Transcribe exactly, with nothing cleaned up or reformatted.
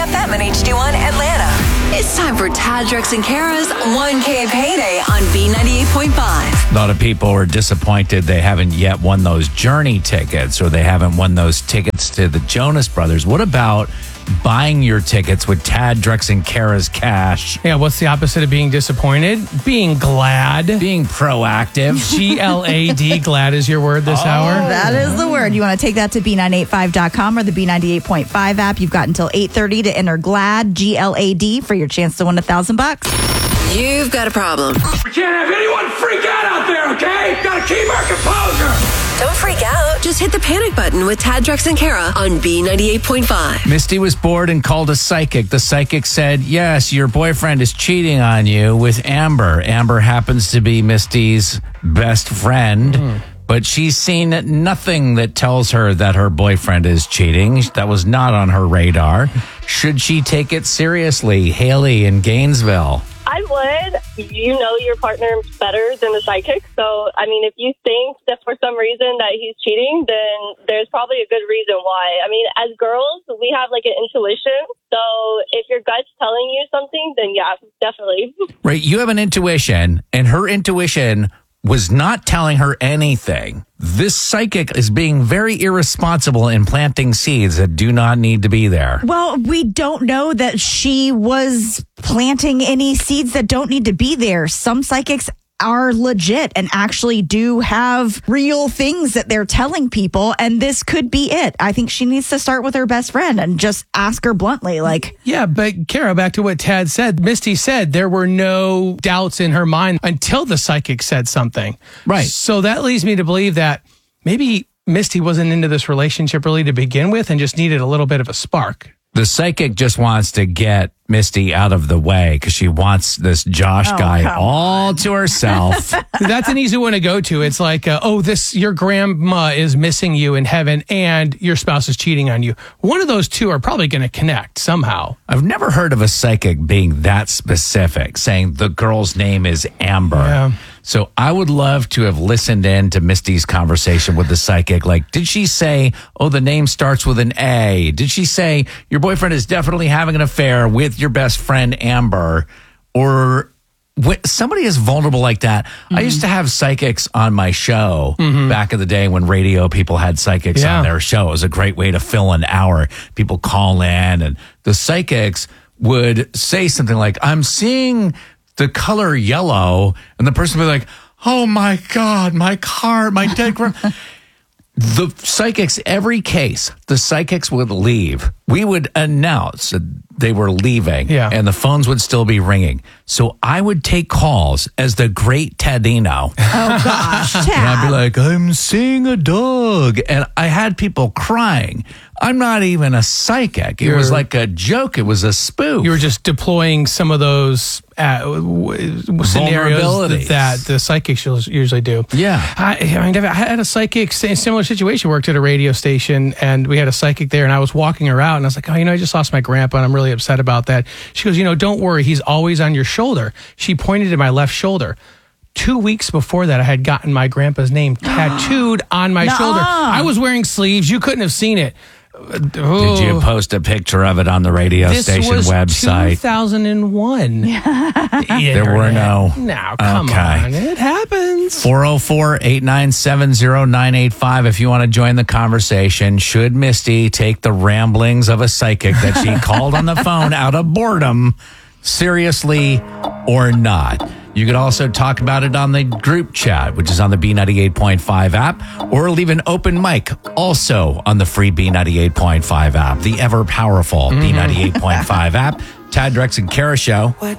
F M and H D one Atlanta. It's time for Tad, Drex, and Kara's one K Payday on B ninety-eight point five. A lot of people are disappointed they haven't yet won those Journey tickets, or they haven't won those tickets to the Jonas Brothers. What about buying your tickets with Tad, Drex, and Kara's cash? Yeah, what's the opposite of being disappointed? Being glad. Being proactive. G L A D, glad is your word this Oh. hour. That is the word. You want to take that to B nine eight five dot com or the B ninety-eight point five app. You've got until eight thirty to enter GLAD, G L A D, for your chance to win a thousand bucks. You've got a problem. We can't have anyone freak out out there, okay? Gotta keep our composure. Don't freak out. Just hit the panic button with Tad, Drex, and Kara on B ninety-eight point five. Misty was bored and called a psychic. The psychic said, yes, your boyfriend is cheating on you with Amber. Amber happens to be Misty's best friend, mm. but she's seen nothing that tells her that her boyfriend is cheating. That was not on her radar. Should she take it seriously? Haley in Gainesville. I would. You know your partner better than the psychic. So, I mean, if you think that for some reason that he's cheating, then there's probably a good reason why. I mean, as girls, we have like an intuition. So if your gut's telling you something, then yeah, definitely. Right. You have an intuition, and her intuition was not telling her anything. This psychic is being very irresponsible in planting seeds that do not need to be there. Well, we don't know that she was planting any seeds that don't need to be there. Some psychics are legit and actually do have real things that they're telling people, and this could be it. I think she needs to start with her best friend and just ask her bluntly, like... Yeah, but Kara, back to what Tad said, Misty said there were no doubts in her mind until the psychic said something. Right. So that leads me to believe that maybe Misty wasn't into this relationship really to begin with and just needed a little bit of a spark. The psychic just wants to get Misty out of the way because she wants this Josh Oh, guy come all to herself. That's an easy one to go to. It's like, uh, oh, this your grandma is missing you in heaven and your spouse is cheating on you. One of those two are probably going to connect somehow. I've never heard of a psychic being that specific, saying the girl's name is Amber. Yeah. So I would love to have listened in to Misty's conversation with the psychic. Like, did she say, oh, the name starts with an A? Did she say, your boyfriend is definitely having an affair with your best friend, Amber? Or when somebody is vulnerable like that. Mm-hmm. I used to have psychics on my show mm-hmm. back in the day when radio people had psychics yeah. on their show. It was a great way to fill an hour. People call in, and the psychics would say something like, I'm seeing the color yellow, and the person would be like, oh my God, my car, my dead grandma. The psychics, every case, the psychics would leave. We would announce that they were leaving, yeah. and the phones would still be ringing. So I would take calls as the great Tadino. Oh, gosh, Tad. And I'd be like, I'm seeing a dog. And I had people crying. I'm not even a psychic. It You're, was like a joke. It was a spoof. You were just deploying some of those uh, w- scenarios that, that the psychics usually do. Yeah. I, I mean, I had a psychic, similar situation, worked at a radio station, and we had a psychic there, and I was walking her out, and I was like, oh, you know, I just lost my grandpa, and I'm really upset about that. She goes, you know, don't worry. He's always on your shoulder. She pointed to my left shoulder. Two weeks before that, I had gotten my grandpa's name tattooed on my Nuh-uh. shoulder. I was wearing sleeves. You couldn't have seen it. Did you post a picture of it on the radio this station was website? two thousand one. There were no. No, come Okay. on. It happens. four oh four, eight nine seven, oh nine eight five if you want to join the conversation. Should Misty take the ramblings of a psychic that she called on the phone out of boredom seriously or not? You could also talk about it on the group chat, which is on the B ninety-eight point five app, or leave an open mic also on the free B ninety-eight point five app, the ever powerful mm-hmm. B ninety-eight point five app. Tad, Drex, and Kara Show.